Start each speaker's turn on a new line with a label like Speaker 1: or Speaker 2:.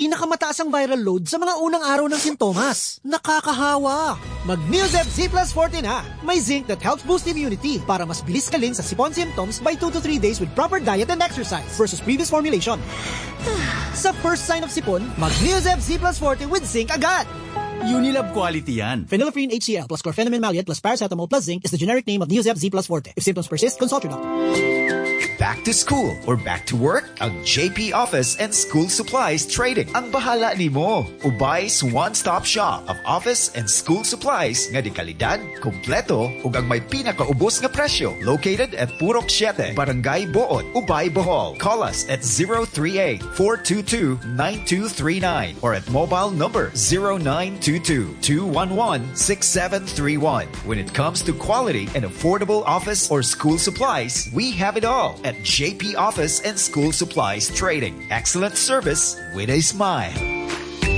Speaker 1: pinakamataas ang viral load sa mga unang araw ng sintomas. Nakakahawa! Mag-Neozeb Z Plus Forte na! May zinc that helps boost immunity para mas bilis kaling sa sipon symptoms by 2 to 3 days with proper diet and exercise versus previous formulation. Sa first sign of sipon, mag-Neozeb Z Plus Forte with zinc agad!
Speaker 2: Unilab quality yan.
Speaker 1: Phenylephrine HCl plus chlorpheniramine maleate plus paracetamol plus zinc is the generic name of Neozeb Z Plus Forte. If symptoms persist, consult your doctor.
Speaker 3: Back to school or back to work? Ang JP Office and School Supplies Trading ang bahala nimo. Ubay's one-stop shop of office and school supplies nga di kalidad, kompleto ug ang may pinakaubos nga presyo. Located at Purok 7, Barangay Boot, Ubay, Bohol. Call us at 038-422-9239 or at mobile number 0922-211-6731. When it comes to quality and affordable office or school supplies, we have it all at JP Office and School Supplies Trading. Excellent service with a smile.